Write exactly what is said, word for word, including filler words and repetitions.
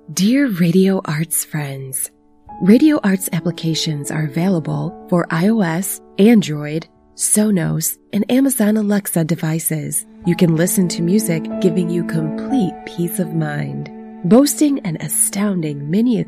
Dear Radio Arts friends, Radio Arts applications are available for iOS, Android, Sonos, and Amazon Alexa devices. You can listen to music giving you complete peace of mind. Boasting an astounding mini